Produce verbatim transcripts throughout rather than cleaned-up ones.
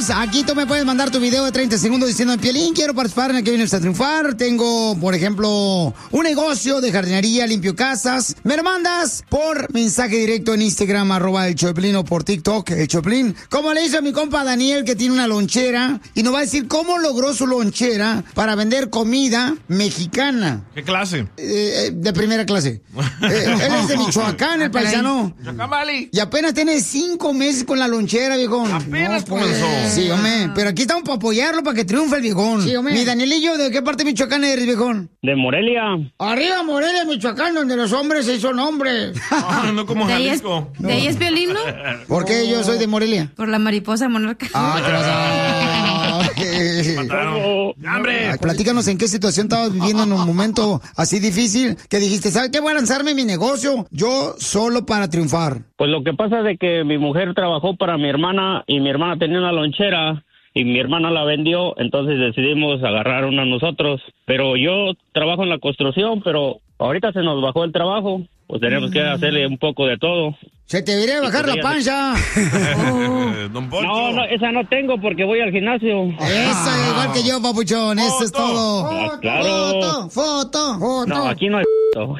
Entonces, aquí tú me puedes mandar tu video de treinta segundos diciendo, Piolín, quiero participar en el que vienes a triunfar. Tengo, por ejemplo, un negocio de jardinería, limpio casas. Me lo mandas por mensaje directo en Instagram, arroba el Choplin, o por TikTok, el Choplin. Como le hizo a mi compa Daniel, que tiene una lonchera, y nos va a decir cómo logró su lonchera para vender comida mexicana. ¿Qué clase? Eh, de primera clase. Eh, él es de Michoacán, el paisano. Y apenas tiene cinco meses con la lonchera, viejón. Apenas no, pues, comenzó. Sí, hombre. Pero aquí estamos para apoyarlo, para que triunfe el viejón. Sí, hombre. Mi Danielillo, ¿de qué parte de Michoacán eres, viejón? De Morelia. Arriba, Morelia, Michoacán, donde los hombres se son hombres. No, no como Jalisco. ¿De ahí es Piolín, no? ¿Por qué yo soy de Morelia? Por la mariposa monarca. Ah, qué ¡Hambre! Ay, platícanos en qué situación estabas viviendo en un momento así difícil que dijiste, ¿sabes qué? Voy a lanzarme mi negocio yo solo para triunfar. Pues lo que pasa es de que mi mujer trabajó para mi hermana y mi hermana tenía una lonchera y mi hermana la vendió, entonces decidimos agarrar una nosotros. Pero yo trabajo en la construcción, pero ahorita se nos bajó el trabajo, pues tenemos que hacerle un poco de todo. Se te debería bajar la panza. Oh. Don Poncho. No, no, esa no tengo porque voy al gimnasio. Esa es igual que yo, papuchón, eso es todo. Ah, claro. Foto, foto, foto. No, aquí no hay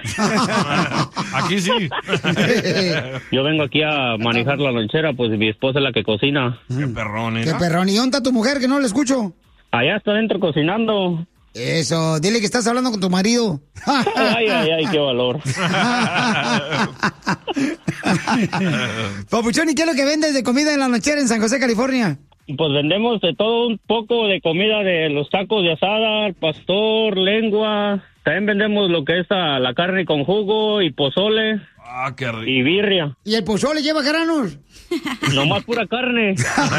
Aquí sí. Yo vengo aquí a manejar la lonchera, pues mi esposa es la que cocina. Qué perrón, ¿eh? Qué perrón. ¿Y dónde está tu mujer que no la escucho? Allá está adentro cocinando. Eso, dile que estás hablando con tu marido. Ay, ay, ay, qué valor. Papuchón, ¿y qué es lo que vendes de comida en la lonchera en San José, California? Pues vendemos de todo un poco de comida, de los tacos de asada, al pastor, lengua. También vendemos lo que es a la carne con jugo y pozole. Ah, qué rico. Y birria. ¿Y el pozole lleva granos? Nomás pura carne.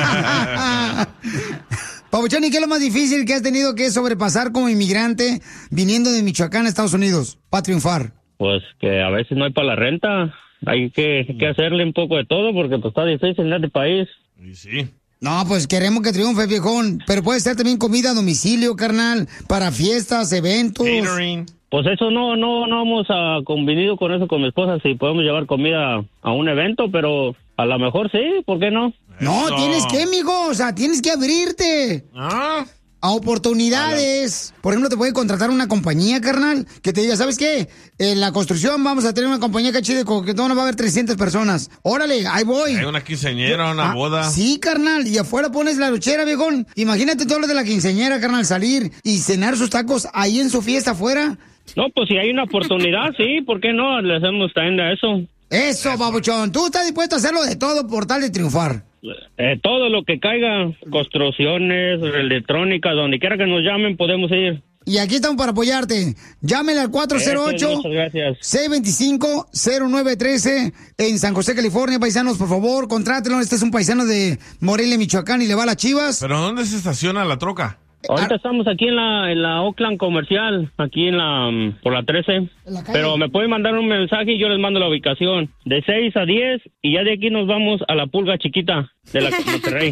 Papuchón, ¿y qué es lo más difícil que has tenido que sobrepasar como inmigrante viniendo de Michoacán a Estados Unidos para triunfar? Pues que a veces no hay para la renta. Hay que, que hacerle un poco de todo porque pues está difícil en este país. Y sí. No, pues queremos que triunfe, viejón. Pero puede ser también comida a domicilio, carnal, para fiestas, eventos. Catering. Pues eso no, no, no hemos uh, convenido con eso con mi esposa, si podemos llevar comida a un evento, pero a lo mejor sí, ¿por qué no? No, Eso. tienes que, mijo, o sea, tienes que abrirte ¿Ah? a oportunidades. Por ejemplo, te puede contratar una compañía, carnal, que te diga, ¿sabes qué? En la construcción vamos a tener una compañía que chide, que no va a haber trescientas personas. Órale, ahí voy. Hay una quinceañera, una Ah, boda. Sí, carnal, y afuera pones la luchera, viejón. Imagínate todo lo de la quinceañera, carnal, salir y cenar sus tacos ahí en su fiesta afuera. No, pues si hay una oportunidad, sí, ¿por qué no? Le hacemos también a eso. Eso, babuchón. Tú estás dispuesto a hacerlo de todo por tal de triunfar. Eh, todo lo que caiga, construcciones, electrónica, donde quiera que nos llamen, podemos ir. Y aquí estamos para apoyarte. Llámele al cuatro cero ocho, Muchas gracias. seis dos cinco, cero nueve uno tres en San José, California. Paisanos, por favor, contrátelo. Este es un paisano de Morelia, Michoacán, y le va a las Chivas. ¿Pero dónde se estaciona la troca? Ahorita estamos aquí en la en la Oakland Comercial, aquí en la um, por la trece. La calle. Pero me pueden mandar un mensaje y yo les mando la ubicación. De seis a diez y ya de aquí nos vamos a la Pulga Chiquita de la Monterrey.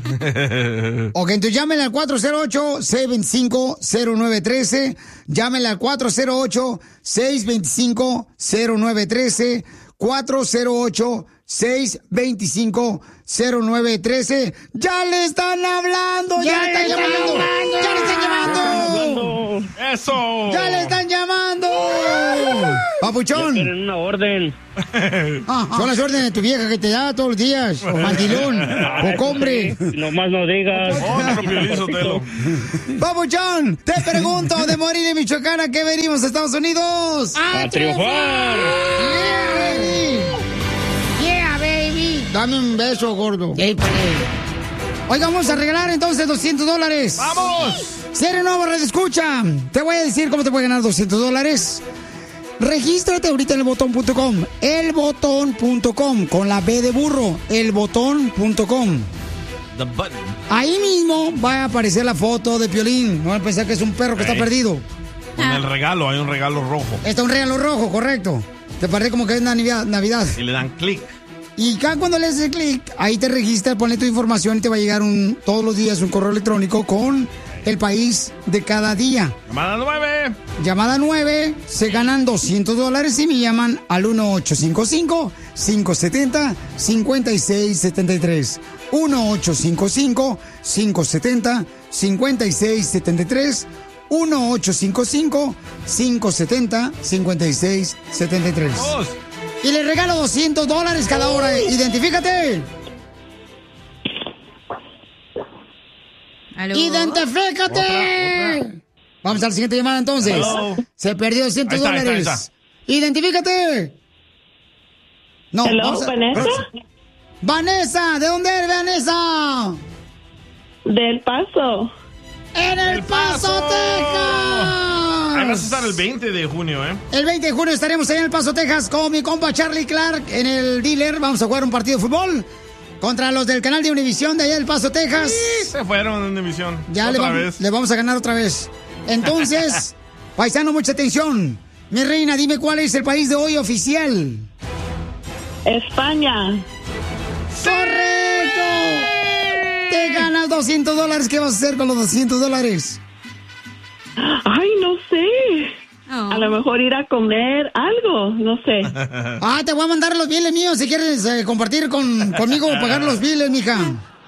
Ok, entonces llámele al cuatro cero ocho, seis dos cinco, cero nueve uno tres. Llámele al cuatro cero ocho, seis dos cinco, cero nueve uno tres. cuatro cero ocho, seis dos cinco, cero nueve uno tres. ¡Ya le están hablando! ¡Ya, ¡Ya le están le están llamando! llamando! ¡Ya le están llamando! ¡Eso! ¡Ya le están llamando! ¡Papuchón! Tienen una orden. Son las órdenes de tu vieja que te da todos los días. Mandilón, cocombre. Nomás no digas. Otro Piolín Sotelo. Papuchón, te pregunto, de Morelia, Michoacán, ¿a qué venimos a Estados Unidos? ¡A triunfar! Yeah, baby. Yeah, baby. Dame un beso, gordo. Hoy vamos a regalar entonces doscientos dólares. ¡Vamos! Si eres nuevo, red escucha, te voy a decir cómo te puedes ganar doscientos dólares. Regístrate ahorita en el botón punto com. el botón punto com, con la B de burro. el botón punto com. The button. Ahí mismo va a aparecer la foto de Piolín. No van a pensar que es un perro que Ey. está perdido. Con el regalo, hay un regalo rojo. Está un regalo rojo, correcto. Te parece como que es Navidad. Navidad. Y le dan clic. Y cada cuando le haces clic, ahí te registras, ponle tu información y te va a llegar un, todos los días un correo electrónico con el país de cada día. Llamada nueve. Llamada nueve, se ganan doscientos dólares y me llaman al uno ocho cinco cinco, cinco siete cero, cinco seis siete tres. uno ocho cinco cinco, cinco siete cero, cinco seis siete tres. uno ocho cinco cinco, cinco siete cero, cinco seis siete tres. Y le regalo doscientos dólares cada hora. Identifícate. ¿Aló? ¡Identifícate! Otra, otra. Vamos a la siguiente llamada entonces. Hello. Se perdió doscientos Ahí está, ahí está, dólares. ahí está. ¡Identifícate! No, Hello, vamos a- Vanessa. Vanessa, ¿de dónde eres, Vanessa? Del Paso. ¡En El, ¡El Paso, Paso! Texas! Ahí vas a estar el veinte de junio, ¿eh? El veinte de junio estaremos allá en El Paso, Texas, con mi compa Charlie Clark en el dealer. Vamos a jugar un partido de fútbol contra los del canal de Univisión de allá del Paso, Texas. Se fueron en división. Ya le, Otra vam- vez. le vamos a ganar otra vez. Entonces, paisano, mucha atención. Mi reina, dime cuál es el país de hoy oficial. España. ¡Correcto! Te ganas doscientos dólares. ¿Qué vas a hacer con los doscientos dólares? Ay, no sé. Oh. A lo mejor ir a comer algo, no sé. Ah, te voy a mandar los biles míos si quieres eh, compartir con, conmigo o pagar los biles, mija.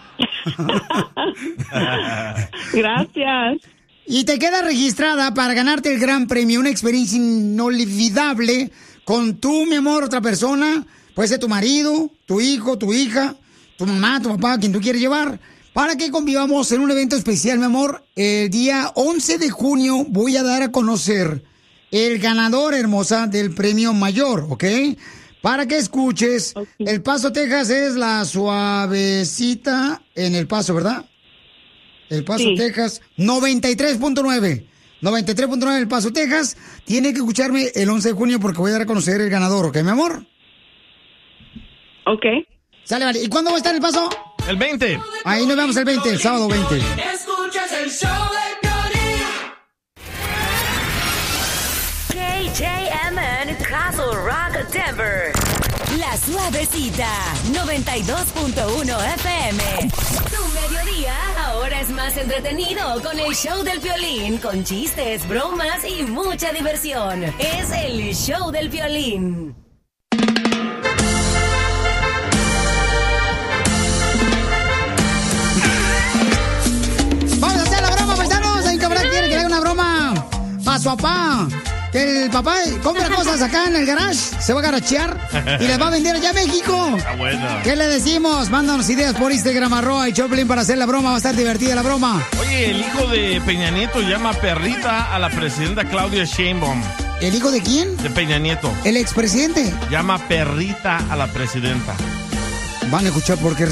Gracias. Y te queda registrada para ganarte el gran premio, una experiencia inolvidable con tú, mi amor, otra persona. Puede ser tu marido, tu hijo, tu hija, tu mamá, tu papá, quien tú quieres llevar. Para que convivamos en un evento especial, mi amor. El día once de junio voy a dar a conocer el ganador, hermosa, del premio mayor, ¿ok? Para que escuches. Ok. El Paso, Texas es la suavecita en El Paso, ¿verdad? El Paso, Sí. Texas, noventa y tres punto nueve. noventa y tres punto nueve El Paso, Texas. Tiene que escucharme el once de junio porque voy a dar a conocer el ganador, ¿ok, mi amor? Ok. Sale, vale. ¿Y cuándo va a estar El Paso? El veinte. Ahí nos vemos el veinte, el sábado veinte. Escuchas el show de Piolín. K J M N Castle Rock Denver. La Suavecita, noventa y dos punto uno F M. Tu mediodía ahora es más entretenido con el show del Piolín, con chistes, bromas y mucha diversión. Es el show del Piolín. Vamos a hacer la broma, paisanos. Hay un camarada que quiere que le haga una broma a su papá. Que el papá compra cosas acá en el garage, se va a garachear y les va a vender allá a México. Está bueno. ¿Qué le decimos? Mándanos ideas por Instagram, arroba y Choplin para hacer la broma. Va a estar divertida la broma. Oye, el hijo de Peña Nieto llama perrita a la presidenta Claudia Sheinbaum. ¿El hijo de quién? De Peña Nieto. El expresidente. Llama perrita a la presidenta. Van a escuchar por qué